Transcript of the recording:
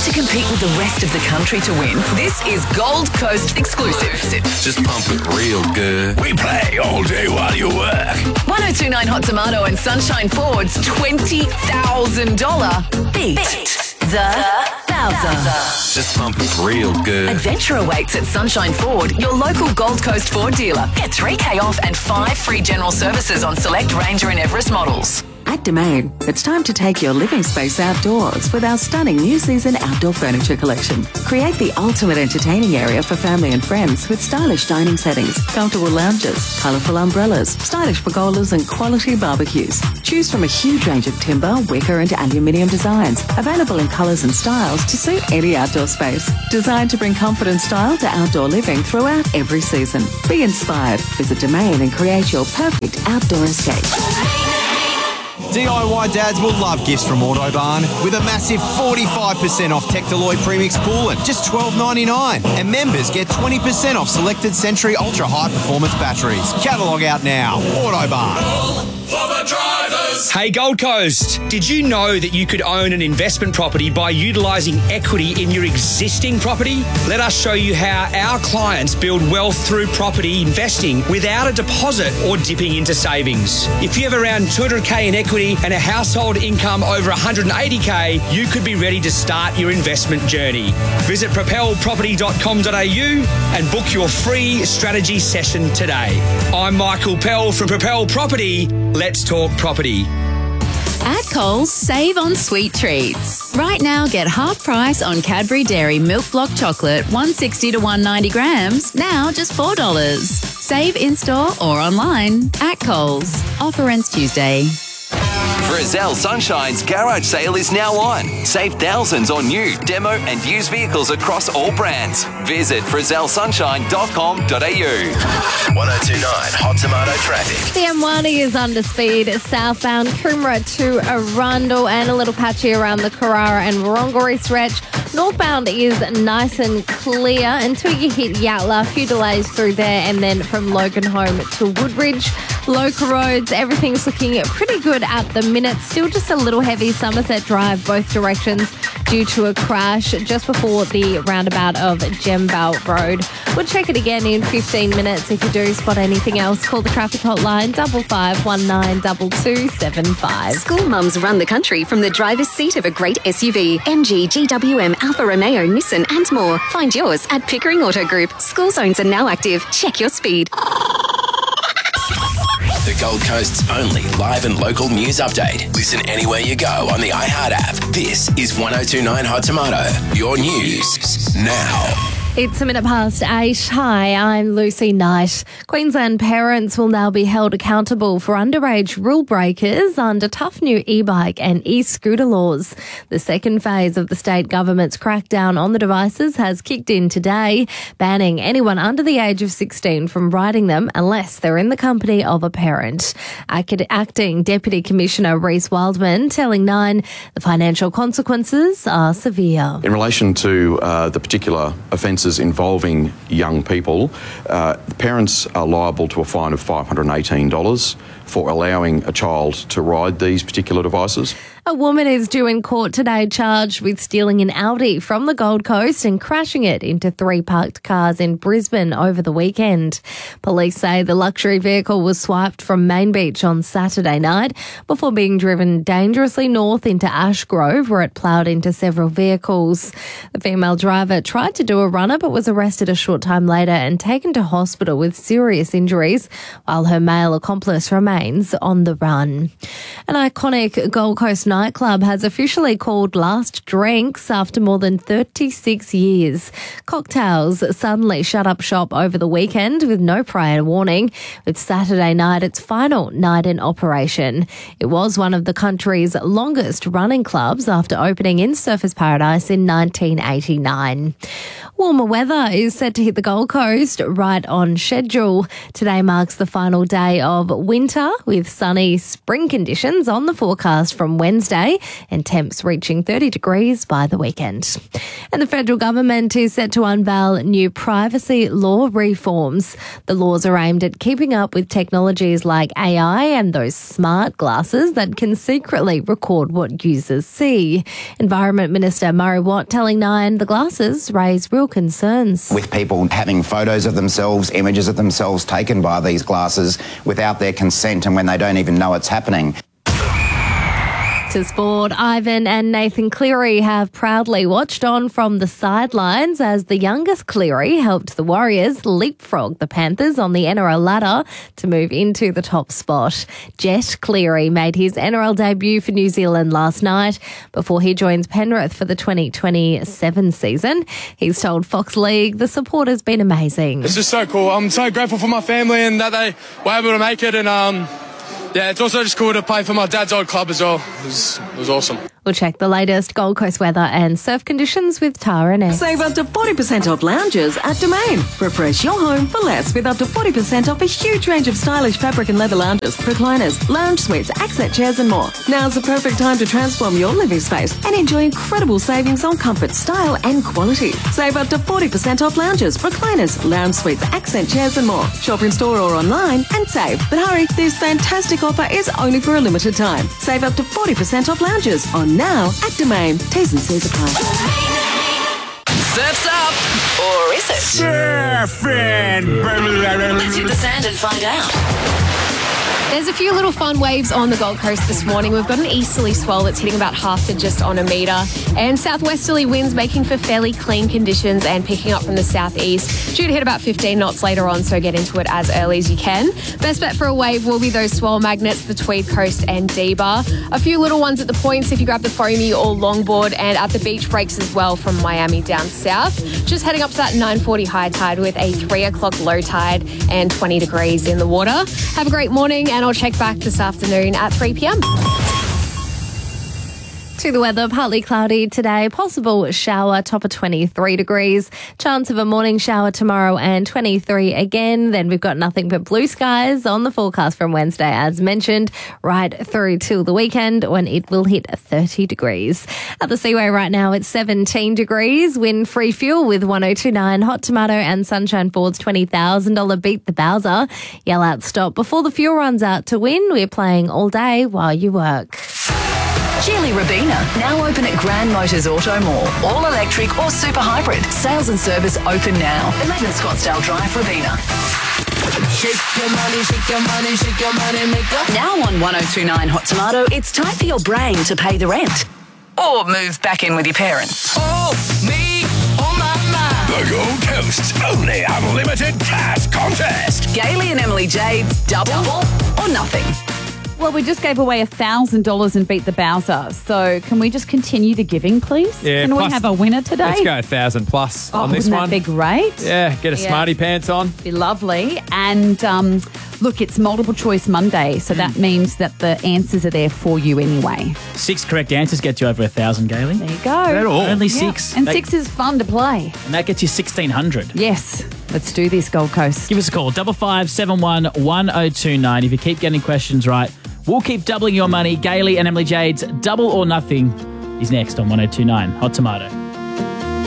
to compete with the rest of the country to win? This is Gold Coast exclusive. Just pump it real good. We play all day while you work. 1029 Hot Tomato and Sunshine Ford's $20,000 Beat the Bowser. Just pump it real good. Adventure awaits at Sunshine Ford, your local Gold Coast Ford dealer. Get $3,000 off and 5 free general services on select Ranger and Everest models. At Domain, it's time to take your living space outdoors with our stunning new season outdoor furniture collection. Create the ultimate entertaining area for family and friends with stylish dining settings, comfortable lounges, colourful umbrellas, stylish pergolas and quality barbecues. Choose from a huge range of timber, wicker and aluminium designs, available in colours and styles to suit any outdoor space. Designed to bring comfort and style to outdoor living throughout every season. Be inspired. Visit Domain and create your perfect outdoor escape. DIY dads will love gifts from Autobarn with a massive 45% off Tectaloid Premix Coolant, just $12.99. And members get 20% off selected Century Ultra High Performance batteries. Catalogue out now. Autobarn. For the drivers. Hey Gold Coast, did you know that you could own an investment property by utilising equity in your existing property? Let us show you how our clients build wealth through property investing without a deposit or dipping into savings. If you have around $200K in equity and a household income over $180K, you could be ready to start your investment journey. Visit propelproperty.com.au and book your free strategy session today. I'm Michael Pell from Propel Property. Let's talk property. At Coles, save on sweet treats. Right now, get half price on Cadbury Dairy Milk Block Chocolate, 160 to 190 grams, now just $4. Save in-store or online at Coles. Offer ends Tuesday. Frizzell Sunshine's garage sale is now on. Save thousands on new, demo and used vehicles across all brands. Visit frizzellsunshine.com.au. 1029 Hot Tomato traffic. The M1 is under speed southbound Coomera to Arundel and a little patchy around the Carrara and Wurrungary stretch. Northbound is nice and clear until you hit Yatala. A few delays through there, and then from Logan Home to Woodridge. Local roads, everything's looking pretty good at the minute. Still just a little heavy Somerset Drive both directions due to a crash just before the roundabout of Gembelt Road. We'll check it again in 15 minutes. If you do spot anything else, call the traffic hotline 55192275. School mums run the country from the driver's seat of a great SUV. MG, GWM, Alfa Romeo, Nissan and more. Find yours at Pickering Auto Group. School zones are now active. Check your speed. The Gold Coast's only live and local news update. Listen anywhere you go on the iHeart app. This is 1029 Hot Tomato. Your news now. It's a minute past 8. Hi, I'm Lucy Knight. Queensland parents will now be held accountable for underage rule breakers under tough new e-bike and e-scooter laws. The second phase of the state government's crackdown on the devices has kicked in today, banning anyone under the age of 16 from riding them unless they're in the company of a parent. Acting Deputy Commissioner Reece Wildman telling Nine the financial consequences are severe. In relation to the particular offences involving young people, parents are liable to a fine of $518 for allowing a child to ride these particular devices. A woman is due in court today charged with stealing an Audi from the Gold Coast and crashing it into 3 parked cars in Brisbane over the weekend. Police say the luxury vehicle was swiped from Main Beach on Saturday night before being driven dangerously north into Ashgrove, where it ploughed into several vehicles. The female driver tried to do a runner but was arrested a short time later and taken to hospital with serious injuries, while her male accomplice remains on the run. An iconic Gold Coast nightclub has officially called last drinks after more than 36 years. Cocktails suddenly shut up shop over the weekend with no prior warning, with Saturday night its final night in operation. It was one of the country's longest running clubs after opening in Surfers Paradise in 1989. Warmer weather is set to hit the Gold Coast right on schedule. Today marks the final day of winter weather with sunny spring conditions on the forecast from Wednesday and temps reaching 30 degrees by the weekend. And the federal government is set to unveil new privacy law reforms. The laws are aimed at keeping up with technologies like AI and those smart glasses that can secretly record what users see. Environment Minister Murray Watt telling Nine the glasses raise real concerns. With people having photos of themselves, images of themselves taken by these glasses without their consent and when they don't even know it's happening. To sport, Ivan and Nathan Cleary have proudly watched on from the sidelines as the youngest Cleary helped the Warriors leapfrog the Panthers on the NRL ladder to move into the top spot. Jet Cleary made his NRL debut for New Zealand last night before he joins Penrith for the 2027 season. He's told Fox League the support has been amazing. It's just so cool. I'm so grateful for my family and that they were able to make it, and yeah, it's also just cool to play for my dad's old club as well. It was awesome. We'll check the latest Gold Coast weather and surf conditions with Tara Ness. Save up to 40% off lounges at Domain. Refresh your home for less with up to 40% off a huge range of stylish fabric and leather lounges, recliners, lounge suites, accent chairs and more. Now's the perfect time to transform your living space and enjoy incredible savings on comfort, style and quality. Save up to 40% off lounges, recliners, lounge suites, accent chairs and more. Shop in store or online and save. But hurry, this fantastic offer is only for a limited time. Save up to 40% off lounges on now at Domain. T's and C's apply. Surf's up. Or is it? Surfing. Let's hit the sand and find out. There's a few little fun waves on the Gold Coast this morning. We've got an easterly swell that's hitting about half to just on a metre, and southwesterly winds making for fairly clean conditions and picking up from the southeast. Due to hit about 15 knots later on, so get into it as early as you can. Best bet for a wave will be those swell magnets, the Tweed Coast and D-Bar. A few little ones at the points if you grab the foamy or longboard, and at the beach breaks as well from Miami down south. Just heading up to that 9:40 high tide with a 3 o'clock low tide and 20 degrees in the water. Have a great morning, and I'll check back this afternoon at 3 p.m. To the weather, partly cloudy today, possible shower, top of 23 degrees. Chance of a morning shower tomorrow and 23 again. Then we've got nothing but blue skies on the forecast from Wednesday, as mentioned, right through till the weekend when it will hit 30 degrees. At the Seaway right now, it's 17 degrees. Wind-free fuel with 1029. Hot Tomato and Sunshine Ford's $20,000 Beat the Bowser. Yell out stop before the fuel runs out to win. We're playing all day while you work. Geely Rabina, now open at Grand Motors Auto Mall. All electric or super hybrid. Sales and service open now. 11 Scottsdale Drive, Rabina. Shake your money, shake your money, shake your money, maker. Now on 1029 Hot Tomato, it's time for your brain to pay the rent. Or move back in with your parents. Oh, me, oh my, my. The Gold Coast's only unlimited cash contest. Gailey and Emily Jade's double or nothing. Well, we just gave away $1,000 and Beat the Bowser. So can we just continue the giving, please? Yeah. Can we have a winner today? Let's go 1,000 plus on this wouldn't one. that be great? Yeah, get a smarty pants on. Be lovely. And look, it's multiple choice Monday, so that means that the answers are there for you anyway. 6 correct answers get you over 1,000, Gailey. There you go. Only 6. And 6 is fun to play. And that gets you 1,600. Yes. Let's do this, Gold Coast. Give us a call, 5571 1029. If you keep getting questions right, we'll keep doubling your money. Gailey and Emily Jade's Double or Nothing is next on 1029 Hot Tomato.